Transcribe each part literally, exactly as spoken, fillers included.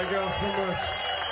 Thank you all so much.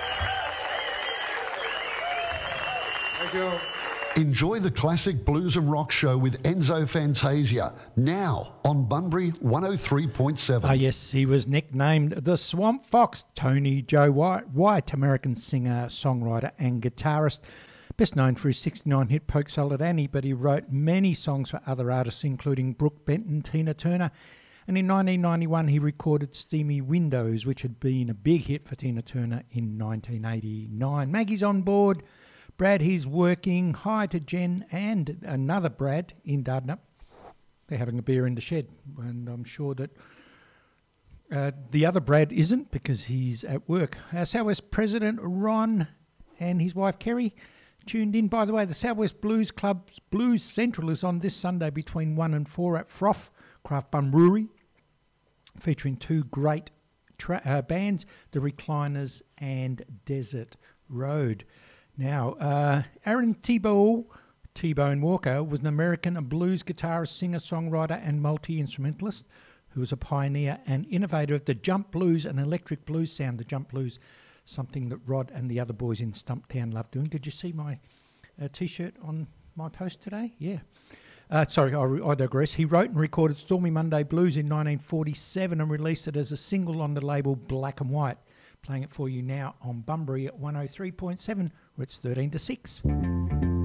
Thank you all. Enjoy the classic blues and rock show with Enzo Fantasia, now on Bunbury one oh three point seven. Ah, yes, he was nicknamed the Swamp Fox. Tony Joe White, White, American singer, songwriter and guitarist. Best known for his sixty-nine hit Polk Salad Annie, but he wrote many songs for other artists, including Brooke Benton, Tina Turner. And in nineteen ninety-one, he recorded Steamy Windows, which had been a big hit for Tina Turner in nineteen eighty-nine. Maggie's on board. Brad, he's working. Hi to Jen and another Brad in Dardanup. They're having a beer in the shed, and I'm sure that uh, the other Brad isn't because he's at work. Our Southwest President Ron and his wife Kerry tuned in. By the way, the Southwest Blues Club's Blues Central is on this Sunday between one and four at Froth Craft Bun Brewery, featuring two great tra- uh, bands, The Recliners and Desert Road. Now, uh, Aaron T-Bone, T-Bone Walker was an American blues guitarist, singer, songwriter and multi-instrumentalist who was a pioneer and innovator of the jump blues and electric blues sound. The jump blues, something that Rod and the other boys in Stumptown love doing. Did you see my uh, T-shirt on my post today? Yeah. Uh, sorry, I, I digress. He wrote and recorded Stormy Monday Blues in nineteen forty-seven and released it as a single on the label Black and White. Playing it for you now on Bunbury at one oh three point seven, where it's thirteen to six.